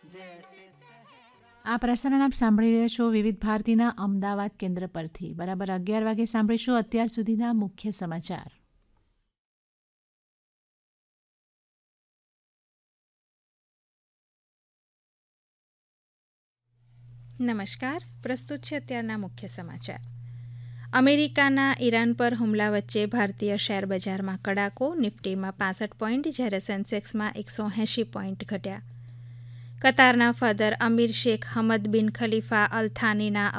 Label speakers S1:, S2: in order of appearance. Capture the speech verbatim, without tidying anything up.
S1: આ પ્રસારણ આપ સાંભળી રહ્યા છો વિવિધ ભારતીના અમદાવાદ કેન્દ્ર પરથી. બરાબર અગિયાર વાગે સાંભળીશું અત્યાર સુધીના મુખ્ય સમાચાર.
S2: નમસ્કાર, પ્રસ્તુત છે અત્યારના મુખ્ય સમાચાર. અમેરિકાના ઈરાન પર હુમલા વચ્ચે ભારતીય શેર બજારમાં કડાકો, નિફ્ટીમાં પાસઠ પોઈન્ટ જ્યારે સેન્સેક્સમાં એકસો એંશી પોઈન્ટ ઘટ્યા. કતારના ફાધર અમીર શેખ હમદ બિન ખલીફા અલ થાનીના